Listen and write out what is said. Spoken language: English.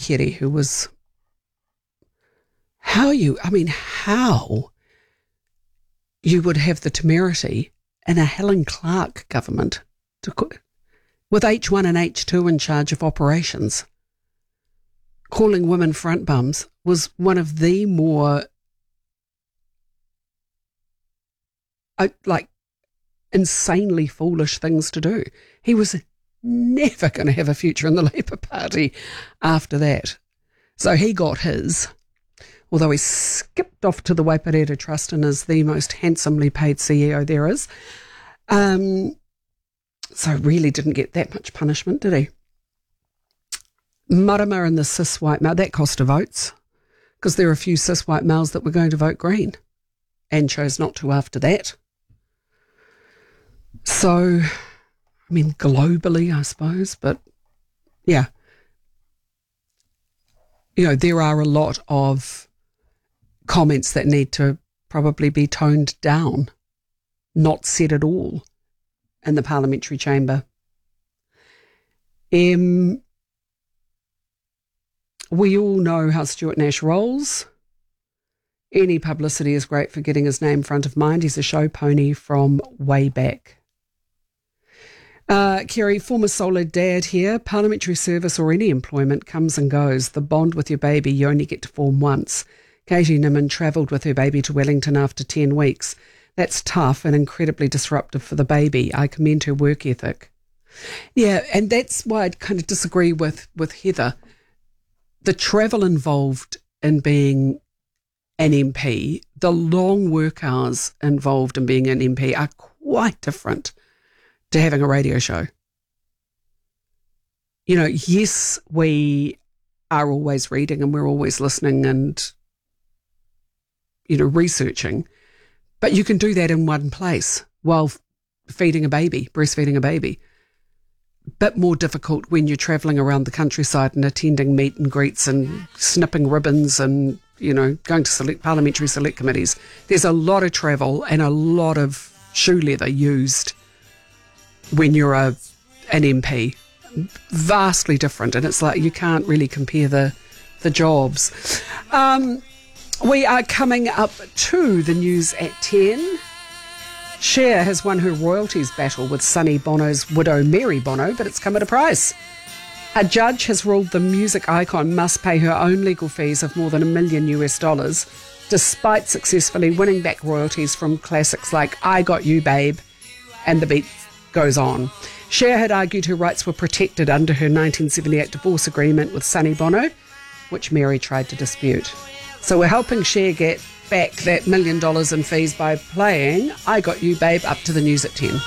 Kerry, who was how you would have the temerity in a Helen Clark government with H1 and H2 in charge of operations. Calling women front bums was one of the more insanely foolish things to do. He was never going to have a future in the Labour Party after that. So he got his, although he skipped off to the Waiparere Trust and is the most handsomely paid CEO there is. So really didn't get that much punishment, did he? Marama and the cis white male, that cost of votes, because there are a few cis white males that were going to vote Green and chose not to after that. So, globally, I suppose, but yeah. There are a lot of comments that need to probably be toned down, not said at all in the parliamentary chamber. We all know how Stuart Nash rolls. Any publicity is great for getting his name front of mind. He's a show pony from way back. Kerry, former solid dad here. Parliamentary service or any employment comes and goes. The bond with your baby you only get to form once. Katie Nimmin travelled with her baby to Wellington after 10 weeks. That's tough and incredibly disruptive for the baby. I commend her work ethic. Yeah, and that's why I kind of disagree with Heather. The travel involved in being an MP, the long work hours involved in being an MP are quite different to having a radio show. Yes, we are always reading and we're always listening and, researching, but you can do that in one place while breastfeeding a baby. Bit more difficult when you're travelling around the countryside and attending meet and greets and snipping ribbons and, going to parliamentary select committees. There's a lot of travel and a lot of shoe leather used when you're an MP. Vastly different, and it's like you can't really compare the jobs. We are coming up to the news at 10. Cher has won her royalties battle with Sonny Bono's widow Mary Bono, but it's come at a price. A judge has ruled the music icon must pay her own legal fees of more than $1 million, despite successfully winning back royalties from classics like I Got You Babe, and the beat goes on. Cher had argued her rights were protected under her 1978 divorce agreement with Sonny Bono, which Mary tried to dispute. So we're helping Cher get back that $1 million in fees by playing I Got You Babe up to the news at 10.